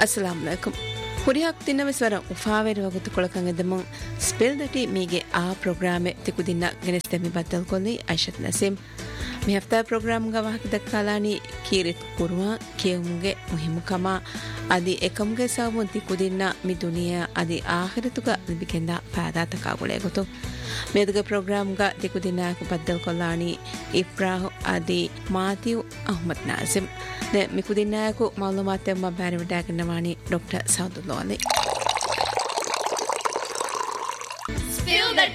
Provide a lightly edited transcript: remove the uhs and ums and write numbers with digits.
ಅಸ್ಸಲಾಮು ಅಲೈಕುಂ ಹುರಿಯಾಕ್ ತಿನ್ನವೆಸ್ವರ ಉಫಾವೆರ್ ವಗುತು ಕೊಳಕಂಗದಮ spell ದಟಿ ಮೀಗೆ ಆ ಪ್ರೋಗ್ರಾಮೆ ತಿಕುದಿನ್ನ ಗೆನೆಸ್ತೆಮಿ ಬದ್ದಲ್ ಕೊಲ್ಲಿ ಐಶತ್ ನಸೀಮ್ ಮಿ ಹಫ್ತಾ program ಗ ವಾಹಕ ದಕ್ಕಾಲಾನಿ ಕೀರಿತ್ ಕುರುವ ಕೇವುಂಗೆ ಮುಹಿಮುಕಮ ಅದಿ ಎಕಂಗೆ ಸಾವುನ್ ತಿಕುದಿನ್ನ ಮಿ ದುನಿಯಾ ಅದಿ ಆಖಿರತುಗ ಲಿಬಿಕೆಂದ ಪಾದಾತಕಾಗುಳೆ ಗೊತ್ತು ಮೇದಗ ಪ್ರೋಗ್ರಾಮ್ ಗ ತಿಕುದಿನ್ನಾಕ ಬದ್ದಲ್ ಕೊಲ್ಲಾನಿ ಇಫ್ರಾಹ್ ಅದಿ ಮಾತಿವ್ ಅಹ್ಮದ್ ನಾಜಿಮ್ ನೆ ಮಿಕುದಿನ್ನಾಕು ಮಾಲೂಮಾತೆಮ್ಮ ಬ್ಯಾರಿವಡಾಗನ್ನವಾಣಿ ಡಾಕ್ಟರ್ ಸೌದುಲ್ಲೋ ಅಲಿ